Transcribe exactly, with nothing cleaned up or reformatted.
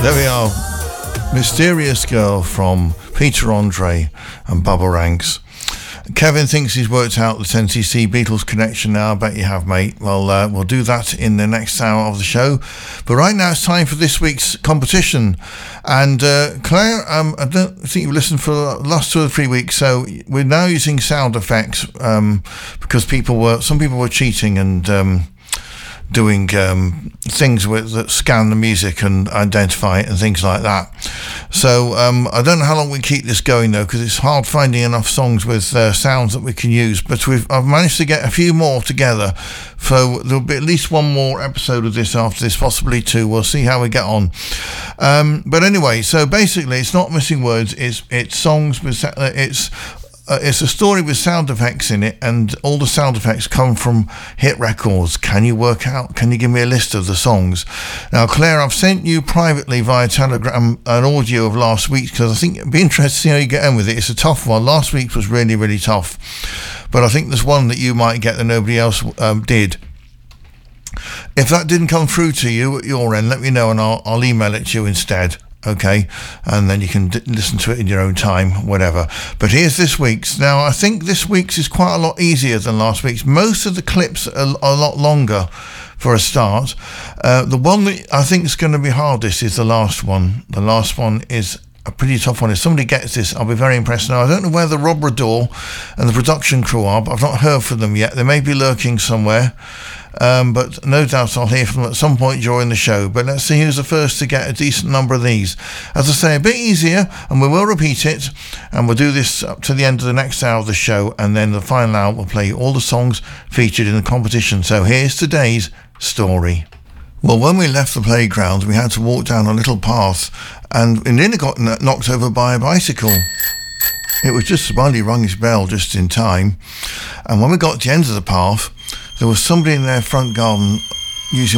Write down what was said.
There we are. Mysterious Girl from Peter Andre and Bubba Ranks. Kevin thinks he's worked out the ten C C Beatles connection now. I bet you have, mate. Well, uh, we'll do that in the next hour of the show. But right now it's time for this week's competition. And uh, Claire, um, I don't think you've listened for the last two or three weeks, so we're now using sound effects um, because people were, some people were cheating and um, doing um, things with, that scan the music and identify it and things like that. So um, I don't know how long we keep this going though, because it's hard finding enough songs with uh, sounds that we can use. But we've I've managed to get a few more together, so there'll be at least one more episode of this after this, possibly two. We'll see how we get on. Um, but anyway, so basically, it's not missing words. It's it's songs with uh, it's. Uh, it's a story with sound effects in it, and all the sound effects come from hit records. Can you work out? Can you give me a list of the songs? Now, Claire, I've sent you privately via Telegram an audio of last week's, because I think it'd be interesting to see how you get on with it. It's a tough one. Last week's was really, really tough, but I think there's one that you might get that nobody else um, did. If that didn't come through to you at your end, let me know, and I'll, I'll email it to you instead. Okay, and then you can d- listen to it in your own time, whatever. But here's this week's. Now, I think this week's is quite a lot easier than last week's. Most of the clips are a lot longer for a start. Uh, the one that I think is going to be hardest is the last one. The last one is a pretty tough one. If somebody gets this, I'll be very impressed. Now, I don't know where the Rob Rador and the production crew are, but I've not heard from them yet. They may be lurking somewhere. Um, but no doubt I'll hear from them at some point during the show. But let's see who's the first to get a decent number of these. As I say, a bit easier, and we will repeat it, and we'll do this up to the end of the next hour of the show, and then the final hour we'll play all the songs featured in the competition. So here's today's story. Well, when we left the playground, we had to walk down a little path, and we nearly got knocked over by a bicycle. It was just somebody rung his bell just in time, and when we got to the end of the path, there was somebody in their front garden using